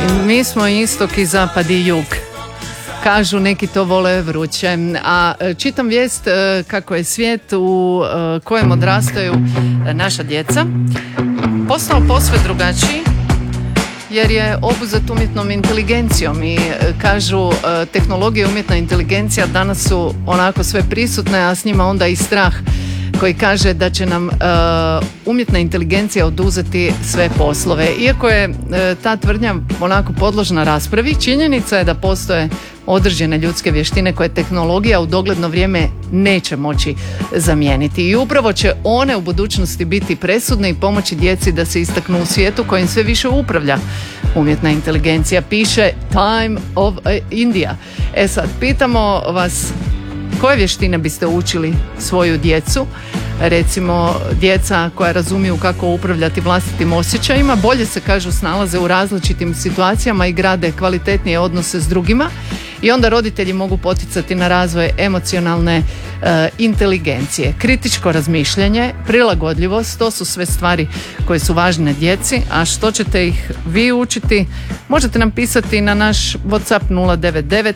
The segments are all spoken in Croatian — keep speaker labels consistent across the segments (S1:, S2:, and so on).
S1: Mi smo istok i zapad i jug. Kažu neki to vole vruće. A čitam vijest kako je svijet u kojem odrastaju naša djeca postao posve drugačiji jer je obuzet umjetnom inteligencijom i kažu tehnologija i umjetna inteligencija danas su onako sve prisutne, a s njima onda i strah koji kaže da će nam umjetna inteligencija oduzeti sve poslove. Iako je ta tvrdnja onako podložna raspravi, činjenica je da postoje određene ljudske vještine koje tehnologija u dogledno vrijeme neće moći zamijeniti. I upravo će one u budućnosti biti presudne i pomoći djeci da se istaknu u svijetu kojim sve više upravlja umjetna inteligencija, piše Time of India. Sad, pitamo vas, koje vještine biste učili svoju djecu? Recimo, djeca koja razumiju kako upravljati vlastitim osjećajima, bolje se, kažu, snalaze u različitim situacijama i grade kvalitetnije odnose s drugima. I onda roditelji mogu poticati na razvoj emocionalne inteligencije. Kritičko razmišljanje, prilagodljivost, to su sve stvari koje su važne djeci. A što ćete ih vi učiti? Možete nam pisati na naš WhatsApp 099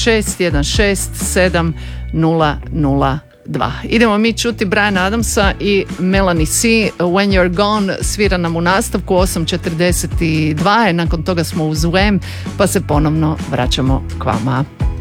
S1: 616 7002. Idemo mi čuti Briana Adamsa i Melanie C. When You're Gone svira nam u nastavku 8:42, nakon toga smo uz Wham, pa se ponovno vraćamo k vama.